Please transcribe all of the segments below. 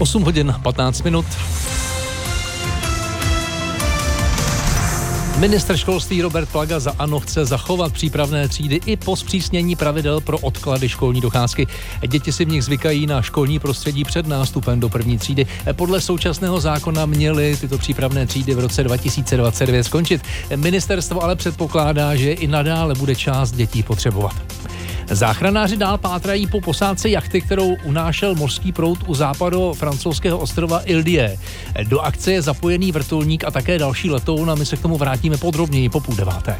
8 hodin 15 minut. Ministr školství Robert Plaga za ANO chce zachovat přípravné třídy i po zpřísnění pravidel pro odklady školní docházky. Děti si v nich zvykají na školní prostředí před nástupem do první třídy. Podle současného zákona měly tyto přípravné třídy v roce 2029 skončit. Ministerstvo ale předpokládá, že i nadále bude část dětí potřebovat. Záchranáři dál pátrají po posádce jachty, kterou unášel mořský proud u západu francouzského ostrova Île-d'Yeu. Do akce je zapojený vrtulník a také další letoun a my se k tomu vrátíme podrobněji po 8:30.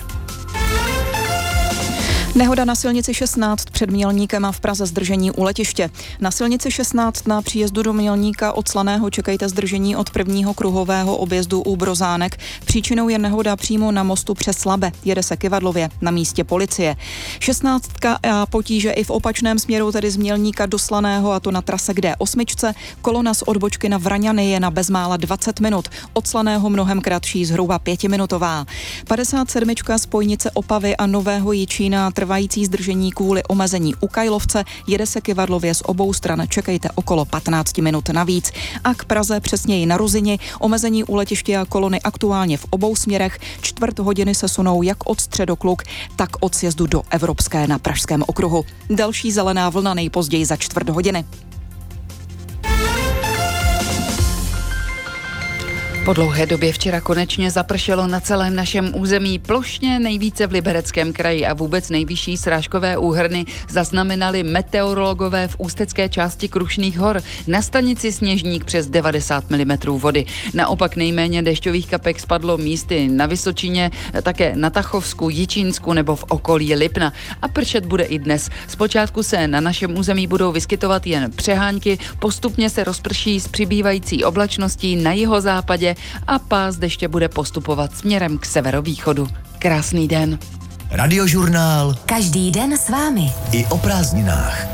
Nehoda na silnici 16 před Mělníkem a v Praze zdržení u letiště. Na silnici 16 na příjezdu do Mělníka od Slaného čekejte zdržení od prvního kruhového objezdu u Brozánek. Příčinou je nehoda přímo na mostu přes Labe. Jede se Kyvadlově, na místě policie. 16 a potíže i v opačném směru, tedy z Mělníka do Slaného, a to na trase D8. Kolona z odbočky na Vraňany je na bezmála 20 minut. Od Slaného mnohem kratší, zhruba 5minutová. 57. spojnice Opavy a Nového Jičína trvající zdržení kvůli omezení u Kajlovce, jede se Kyvadlově z obou stran, čekejte okolo 15 minut navíc. A k Praze, přesněji na Ruzini, omezení u letiště a kolony aktuálně v obou směrech, 1/4 hodiny se sunou jak od Středokluk, tak od sjezdu do Evropské na Pražském okruhu. Další zelená vlna nejpozději za 1/4 hodiny. Po dlouhé době včera konečně zapršelo na celém našem území, plošně nejvíce v Libereckém kraji a vůbec nejvyšší srážkové úhrny zaznamenali meteorologové v ústecké části Krušných hor. Na stanici Sněžník přes 90 mm vody. Naopak nejméně dešťových kapek spadlo místy na Vysočině, také na Tachovsku, Jičínsku nebo v okolí Lipna. A pršet bude i dnes. Zpočátku se na našem území budou vyskytovat jen přehánky, postupně se rozprší s přibývající oblačností na jihozápadě a pás deště bude postupovat směrem k severovýchodu. Krásný den. Radiožurnál. Každý den s vámi. I o prázdninách.